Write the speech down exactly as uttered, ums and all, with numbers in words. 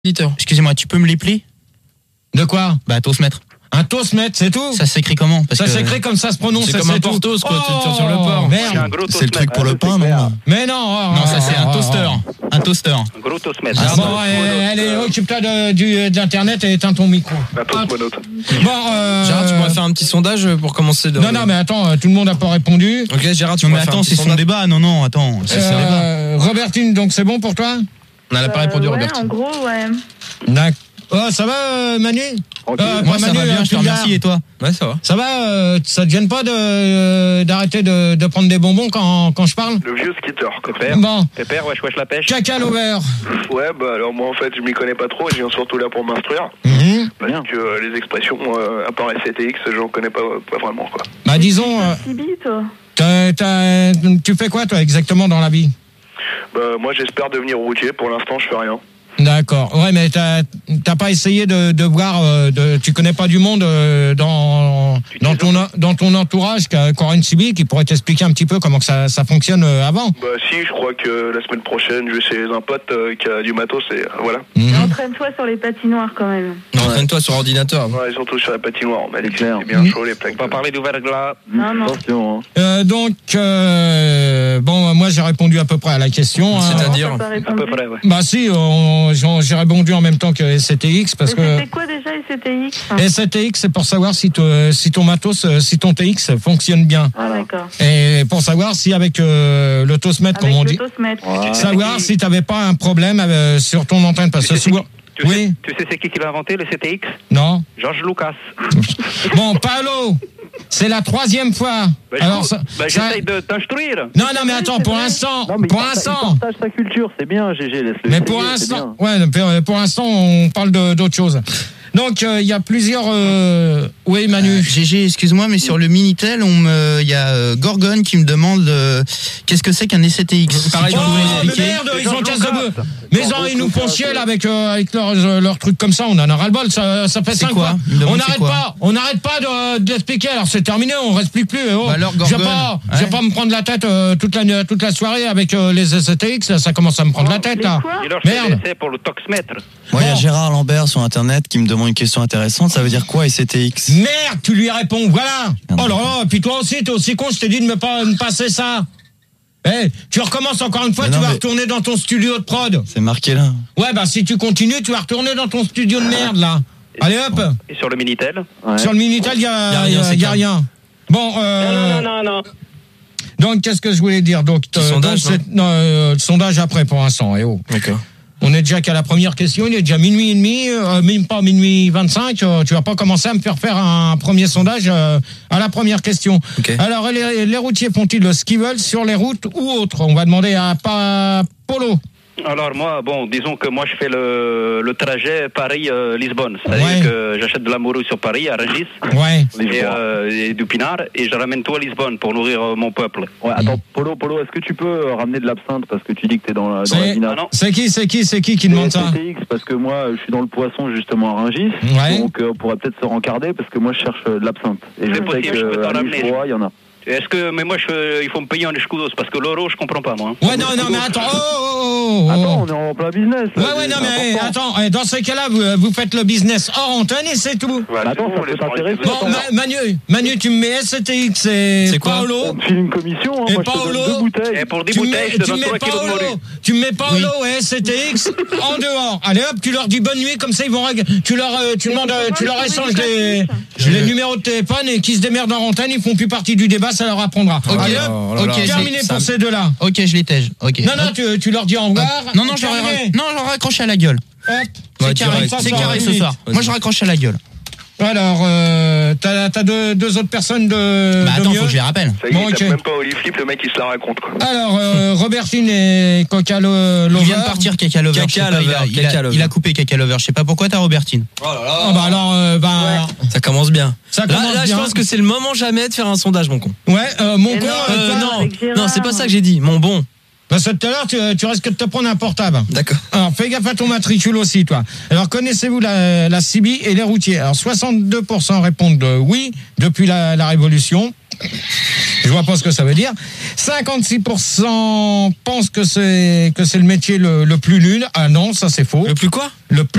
Excusez-moi, tu peux me l'épeler ? De quoi ? Bah, Tosmètre. Un Tosmètre, c'est tout ? Ça s'écrit comment ? Ça s'écrit comme ça se prononce. C'est ça, comme c'est un tout. Portos, quoi. Oh, tu tires sur le port. Merde. C'est le truc pour le pain, non ? Mais non. Oh, Non, ça c'est oh, un oh, toaster. oh. Un toaster. Un gros Tosmètre. Ah, bon, allez, allez, occupe-toi de, du, d'internet et éteins ton micro. Un Tosmonote. Bon, euh... Gérard, tu pourrais faire un petit sondage pour commencer de... Non, non, mais attends, tout le monde n'a pas répondu. Ok, Gérard, tu Non, mais pourrais faire un attends, petit c'est son sondage. débat. Non, non, attends. C'est son débat. Euh, Robertine, donc c'est bon pour toi ? On n'a pas répondu, Euh, ouais, Robert. en gros, ouais. D'accord. Oh, ça va, euh, Manu ? Euh, Moi, pas ça Manu, va bien, euh, je te Pulgar. remercie. Et toi ? Ouais, ça va. Ça va, euh, ça te gêne pas de, euh, d'arrêter de, de prendre des bonbons quand, quand je parle ? Le vieux skitter, Pépère. Bon, Pépère, wesh wesh la pêche. caca l'over. Ouais, bah alors moi en fait je m'y connais pas trop, je viens surtout là pour m'instruire. Mhm. Parce que euh, les expressions, euh, à part S C T X, j'en connais pas, pas vraiment quoi. Bah disons, euh, Tibi, toi. t'as- t'as- tu fais quoi toi exactement dans la vie ? Bah moi j'espère devenir routier, pour l'instant je fais rien. D'accord. Ouais, mais t'as, t'as pas essayé de, de voir, euh, de, tu connais pas du monde euh, dans, dans, ton, dans ton entourage qui a encore une Cibi qui pourrait t'expliquer un petit peu comment que ça, ça fonctionne euh, avant. Bah si, je crois que la semaine prochaine je vais chez un pote euh, qui a du matos et euh, voilà. Mhm. Entraîne-toi sur les patinoires quand même. Non, entraîne-toi sur ordinateur. Ouais, surtout sur la patinoire, on m'a dit que clair. c'était bien Mhm. chaud les plaques. On va parler d'Ouverglas. Non, non. Attention, hein. Euh, donc, euh, bon, moi j'ai répondu à peu près à la question. hein. C'est-à-dire T'as pas À répondu. peu près, ouais. Bah si, on- j'en- j'ai répondu en même temps que S C T X parce Mais que c'était quoi déjà les C T X? S C T X c'est pour savoir si, te- si ton matos, euh, si ton T X fonctionne bien. Ah, d'accord. Et pour savoir si avec euh, le Tosmètre, comme on Avec dit, le Tosmètre. Voilà. savoir si tu n'avais pas un problème euh, sur ton antenne. Parce que Tu sais souvent... Tu Oui, sais, tu sais c'est qui qui l'a inventé, le C T X? non. George Lucas. Bon, Paolo, c'est la troisième fois. Bah, je- Alors, ça- bah, ça- j'essaye de t'instruire. Non, non, mais attends, c'est pour vrai. l'instant, Non, mais pour il partage- l'instant, il partage sa culture, c'est bien, G G, laisse-le. mais pour essayer, c'est l'instant, bien. ouais, pour- pour l'instant, on parle de- d'autre chose. Donc, euh, il y a plusieurs. euh, Oui, Manu. G G, excuse-moi, mais sur le Minitel, on me, il y a euh, Gorgone qui me demande euh, qu'est-ce que c'est qu'un S C T X. Pareil, Oh, je voulais mais expliquer. merde, ils George ont casse Lucas. de bœuf. Mais genre, ils nous font chier là avec, euh, avec leurs euh, leurs trucs comme ça, on en a ras-le-bol, ça, ça fait C'est cinq quoi fois. Ils me demandent On c'est n'arrête quoi pas, on n'arrête pas de, de l'expliquer, alors c'est terminé, on reste plus plus. Oh. Bah alors, je vais Gorgone. pas, je vais Ouais. pas me prendre la tête euh, toute, la, toute la soirée avec euh, les S C T X, là, ça commence à me prendre la tête Mais là. quoi? Il leur Merde. fait pour le Toxmètre. Moi, il y a Bon. Gérard Lambert sur Internet qui me demande une question intéressante. Ça veut dire quoi, S C T X? Merde, tu lui réponds, voilà. Oh là là, puis toi aussi, t'es aussi con, je t'ai dit de me pas me passer ça. Eh, tu recommences encore une fois, Mais tu non, vas mais- retourner dans ton studio de prod. C'est marqué là. Ouais, bah si tu continues, tu vas retourner dans ton studio de merde là. Allez hop. Et sur le Minitel. Sur le Minitel, il y Y a a, rien, y a- c'est y a calme. rien. Bon, euh, non, non, non. donc qu'est-ce que je voulais dire donc, Petit euh, sondage, donc, c'est- non, euh, le sondage après pour l'instant. Eh oh. D'accord. On est déjà qu'à la première question, il est déjà minuit et demi, euh, même pas minuit vingt-cinq. Euh, tu vas pas commencer à me faire faire un premier sondage euh, à la première question. Ok. Alors, les, les routiers font-ils ce qu'ils veulent sur les routes ou autres? On va demander à pa Polo. Alors moi, bon, disons que moi je fais le, le trajet Paris-Lisbonne. C'est-à-dire Ouais. que j'achète de la morue sur Paris, à Rungis, Ouais. et, euh, et du pinard, et je ramène tout à Lisbonne pour nourrir euh, mon peuple. Ouais, attends, Polo, Polo, est-ce que tu peux euh, ramener de l'absinthe parce que tu dis que t'es dans la, dans C'est- la vinasse? Ah non. C'est qui, c'est qui, c'est qui qui demande ça? S C T X, parce que moi, je suis dans le poisson justement à Rungis. Ouais. Donc, euh, on pourrait peut-être se rencarder parce que moi, je cherche euh, de l'absinthe. Et je C'est sais possible, je peux que t'en à ramener. Liégeois, il y en a. Est-ce que, mais moi, je, il faut me payer en escudos, parce que l'euro, je comprends pas, moi. Ouais, non, non, mais attends. Oh, oh, oh, oh. Attends, on est en plein business. Ouais, là, ouais, non, c'est mais important. attends, eh, dans ces cas-là, vous, vous faites le business hors antenne et c'est tout. Voilà, Attends, c'est ça bon, peut les soirées, t'intéresser. c'est Bon, bon. Ma- Manu, Manu, tu me mets S C T X et C'est quoi Paolo. On te file une commission, hein, Et moi je te Paolo, donne deux bouteilles. Et pour dix Tu me bouteilles, mets, je te tu donne mets trois kilos de morue. Paolo, tu me mets Paolo et S C T X en dehors. Allez hop, tu leur dis bonne nuit, comme ça ils vont, rég- tu leur, euh, tu demandes, euh, tu leur échanges les, les numéros de téléphone et qui se démerdent en antenne, ils font plus partie du débat, ça leur apprendra. Ok, Allez hop, oh là là. ok, terminé ça- pour ces deux-là. Ok, je les tège. Ok. Non, non, tu, tu leur dis au revoir. Non, non, je leur ai, terminé. non, je leur ai accroché à la gueule. Hop, Ouais, c'est carré, direct. ça, C'est ça carré ce réunit. soir. Moi, je leur accroche à la gueule. Alors, euh, t'as, t'as deux, deux autres personnes de, Bah de attends, mieux. faut que je les rappelle. Ça y est, Bon, il tape ok. même pas au flip, le mec il se la raconte quoi. Alors, euh, Robertine et Coca Lo- Lover. Il vient de partir, Caca Lover. je sais Caca pas, il, a, Lover, il, a, Caca Lover. il a coupé Caca Lover. Je sais pas pourquoi t'as Robertine. Oh là là. Ah bah alors, euh, bah, Ça commence bien. ça Là, commence là je bien. pense que c'est le moment jamais de faire un sondage, mon con. Ouais, euh, mon Et con, non, euh, Euh, toi, non, avec Gérard. non, c'est pas ça que j'ai dit. Mon bon. parce que tout à l'heure, tu, tu risques de te prendre un portable. D'accord. Alors, fais gaffe à ton matricule aussi, toi. Alors, connaissez-vous la, la C B I et les routiers? Alors, soixante-deux pour cent répondent euh, oui depuis la, la Révolution. Je vois pas ce que ça veut dire. cinquante-six pour cent pensent que c'est que c'est le métier le, le plus nul. Ah non, ça c'est faux. Le plus quoi ? Le plus